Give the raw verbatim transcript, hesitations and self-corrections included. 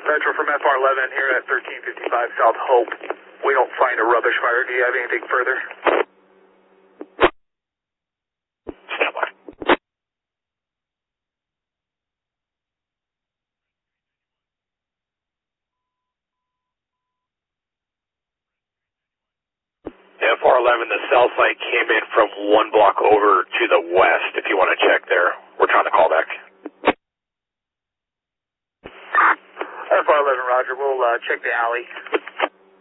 Metro from F R eleven here at thirteen fifty-five South Hope. We don't find a rubbish fire. Do you have anything further? Stand by. F R eleven, the cell site came in from one block over to the west, if you want to check there. We're trying to call back. F R eleven, roger. We'll uh, check the alley.